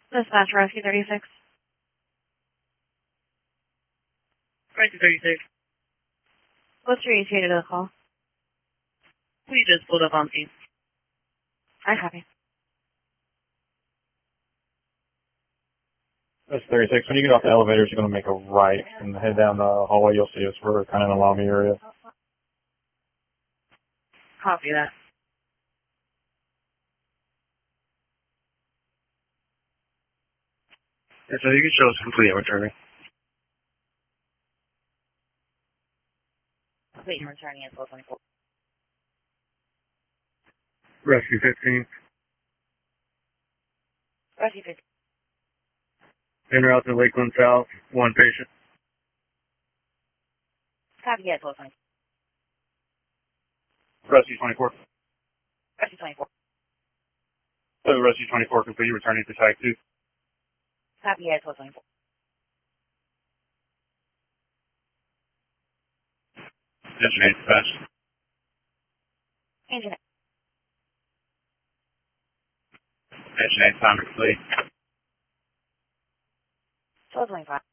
Dispatch Rescue 36. Rescue 36. What's your ETA to the call? We just pulled up on scene. I copy. That's 36. When you get off the elevators, you're going to make a right and head down the hallway. You'll see us. We're kind of in the lobby area. Copy that. Yeah, so you can show us complete and returning. Complete and returning at 1224. Rescue 15. Rescue 15. En route to Lakeland South, 1 patient. Copy at 1224. Rescue 24. Rescue 24. So Rescue 24 complete, returning to Tag 2. Copy at 1224. Engine 8 dispatch. Engine Engine 8 time complete. 1225.